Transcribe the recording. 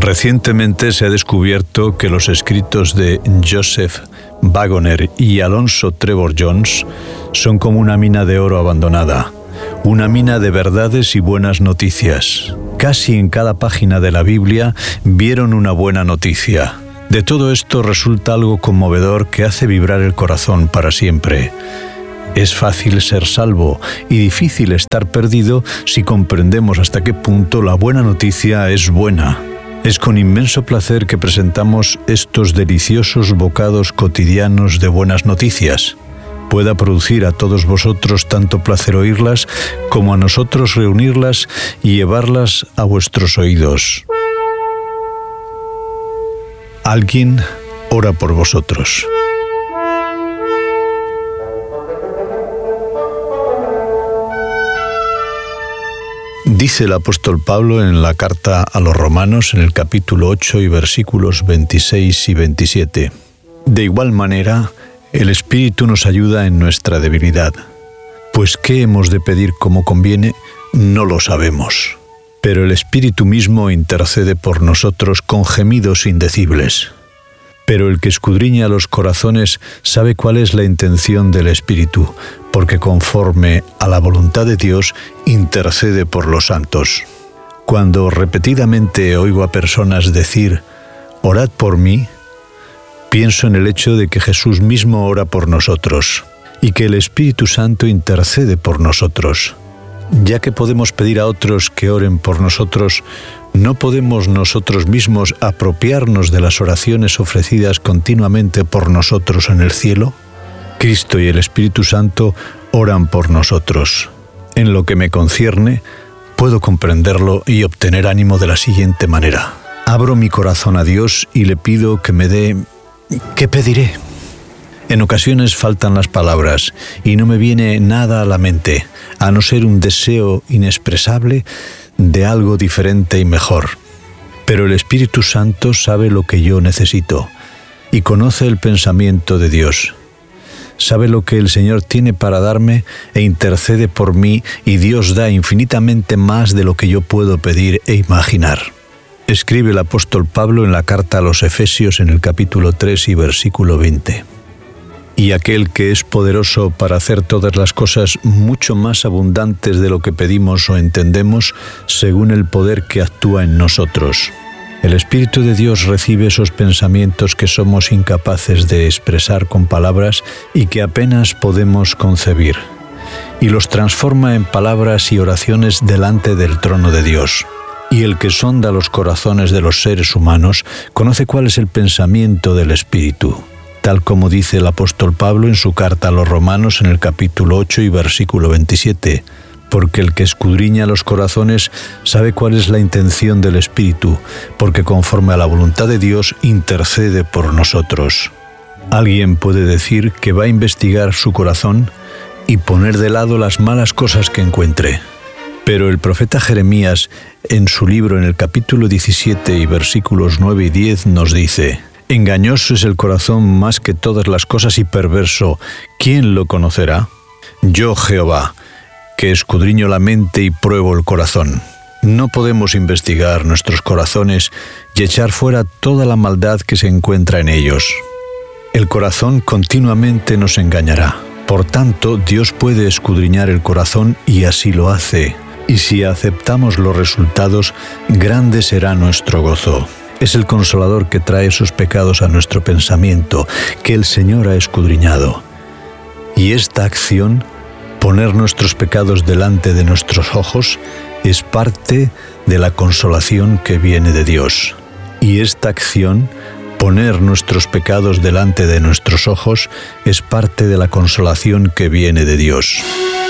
Recientemente se ha descubierto que los escritos de Joseph Waggoner y Alonzo Trevor Jones son como una mina de oro abandonada, una mina de verdades y buenas noticias. Casi en cada página de la Biblia vieron una buena noticia. De todo esto resulta algo conmovedor que hace vibrar el corazón para siempre. Es fácil ser salvo y difícil estar perdido si comprendemos hasta qué punto la buena noticia es buena. Es con inmenso placer que presentamos estos deliciosos bocados cotidianos de buenas noticias. Pueda producir a todos vosotros tanto placer oírlas como a nosotros reunirlas y llevarlas a vuestros oídos. Alguien ora por vosotros. Dice el apóstol Pablo en la carta a los Romanos, en el capítulo 8 y versículos 26 y 27. De igual manera, el Espíritu nos ayuda en nuestra debilidad. Pues ¿qué hemos de pedir como conviene? No lo sabemos. Pero el Espíritu mismo intercede por nosotros con gemidos indecibles. Pero el que escudriña los corazones sabe cuál es la intención del Espíritu, porque conforme a la voluntad de Dios intercede por los santos. Cuando repetidamente oigo a personas decir, orad por mí, pienso en el hecho de que Jesús mismo ora por nosotros y que el Espíritu Santo intercede por nosotros. Ya que podemos pedir a otros que oren por nosotros, ¿no podemos nosotros mismos apropiarnos de las oraciones ofrecidas continuamente por nosotros en el cielo? Cristo y el Espíritu Santo oran por nosotros. En lo que me concierne, puedo comprenderlo y obtener ánimo de la siguiente manera. Abro mi corazón a Dios y le pido que me dé... ¿Qué pediré? En ocasiones faltan las palabras y no me viene nada a la mente, a no ser un deseo inexpresable de algo diferente y mejor. Pero el Espíritu Santo sabe lo que yo necesito y conoce el pensamiento de Dios. Sabe lo que el Señor tiene para darme e intercede por mí, y Dios da infinitamente más de lo que yo puedo pedir e imaginar. Escribe el apóstol Pablo en la carta a los Efesios en el capítulo 3 y versículo 20. Y aquel que es poderoso para hacer todas las cosas mucho más abundantes de lo que pedimos o entendemos, según el poder que actúa en nosotros. El Espíritu de Dios recibe esos pensamientos que somos incapaces de expresar con palabras y que apenas podemos concebir, y los transforma en palabras y oraciones delante del trono de Dios. Y el que sonda los corazones de los seres humanos conoce cuál es el pensamiento del Espíritu, tal como dice el apóstol Pablo en su carta a los Romanos en el capítulo 8 y versículo 27, porque el que escudriña los corazones sabe cuál es la intención del Espíritu, porque conforme a la voluntad de Dios intercede por nosotros. Alguien puede decir que va a investigar su corazón y poner de lado las malas cosas que encuentre. Pero el profeta Jeremías, en su libro en el capítulo 17 y versículos 9 y 10, nos dice: engañoso es el corazón más que todas las cosas y perverso, ¿quién lo conocerá? Yo, Jehová, que escudriño la mente y pruebo el corazón. No podemos investigar nuestros corazones y echar fuera toda la maldad que se encuentra en ellos. El corazón continuamente nos engañará. Por tanto, Dios puede escudriñar el corazón y así lo hace. Y si aceptamos los resultados, grande será nuestro gozo. Es el Consolador que trae sus pecados a nuestro pensamiento, que el Señor ha escudriñado. Y esta acción, poner nuestros pecados delante de nuestros ojos, es parte de la consolación que viene de Dios. Y esta acción, poner nuestros pecados delante de nuestros ojos, es parte de la consolación que viene de Dios.